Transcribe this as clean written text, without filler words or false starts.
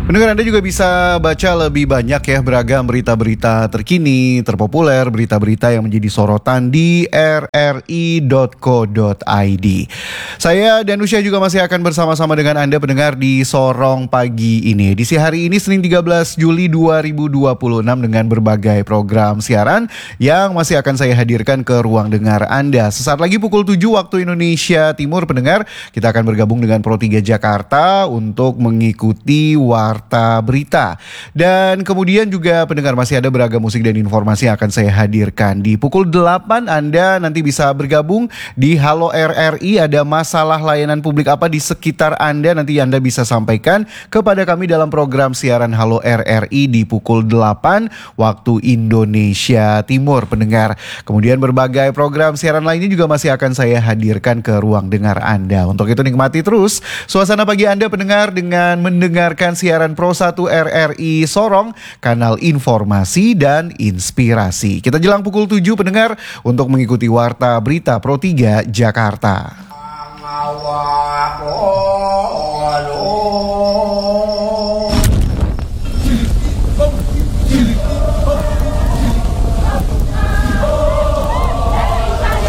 Pendengar, Anda juga bisa baca lebih banyak ya beragam berita-berita terkini, terpopuler, berita-berita yang menjadi sorotan di rri.co.id. Saya dan Usya juga masih akan bersama-sama dengan Anda pendengar di Sorong Pagi ini. Edisi hari ini Senin 13 Juli 2026 dengan berbagai program siaran yang masih akan saya hadirkan ke ruang dengar Anda. Sesaat lagi pukul 7 waktu Indonesia Timur, pendengar, kita akan bergabung dengan Pro 3 Jakarta untuk mengikuti Warta Berita. Dan kemudian juga pendengar, masih ada beragam musik dan informasi yang akan saya hadirkan. Di pukul 8 Anda nanti bisa bergabung di Halo RRI. Ada masalah layanan publik apa di sekitar Anda, nanti Anda bisa sampaikan kepada kami dalam program siaran Halo RRI di pukul 8 waktu Indonesia Timur, pendengar. Kemudian berbagai program siaran lainnya juga masih akan saya hadirkan ke ruang dengar Anda. Untuk itu nikmati terus suasana pagi Anda pendengar dengan mendengarkan siaran Pro 1 RRI Sorong, kanal informasi dan inspirasi. Kita jelang pukul 7 pendengar untuk mengikuti Warta Berita Pro 3 Jakarta.